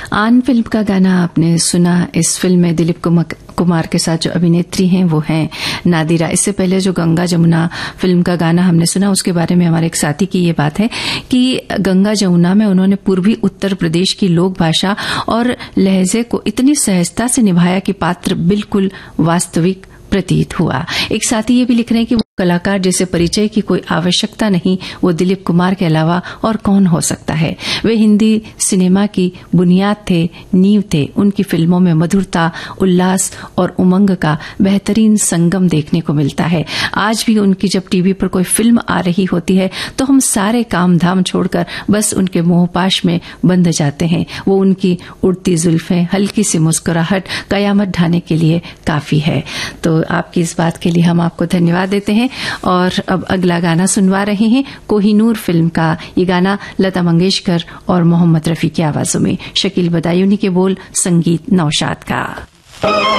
आन फिल्म का गाना आपने सुना। इस फिल्म में दिलीप कुमार के साथ जो अभिनेत्री हैं वो हैं नादिरा। इससे पहले जो गंगा जमुना फिल्म का गाना हमने सुना उसके बारे में हमारे एक साथी की ये बात है कि गंगा जमुना में उन्होंने पूर्वी उत्तर प्रदेश की लोक भाषा और लहजे को इतनी सहजता से निभाया कि पात्र बिल्कुल वास्तविक प्रतीत हुआ। एक साथी ये भी लिख रहे हैं कि वो कलाकार जैसे परिचय की कोई आवश्यकता नहीं, वो दिलीप कुमार के अलावा और कौन हो सकता है। वे हिंदी सिनेमा की बुनियाद थे, नींव थे। उनकी फिल्मों में मधुरता, उल्लास और उमंग का बेहतरीन संगम देखने को मिलता है। आज भी उनकी जब टीवी पर कोई फिल्म आ रही होती है तो हम सारे काम धाम छोड़कर बस उनके मोहपाश में बंध जाते हैं। वो उनकी उड़ती जुल्फें, हल्की सी मुस्कुराहट कयामत ढाने के लिए काफी है। तो आपकी इस बात के लिए हम आपको धन्यवाद देते हैं। और अब अगला गाना सुनवा रहे हैं कोहिनूर फिल्म का। ये गाना लता मंगेशकर और मोहम्मद रफी की आवाजों में, शकील बदायूनी के बोल, संगीत नौशाद का।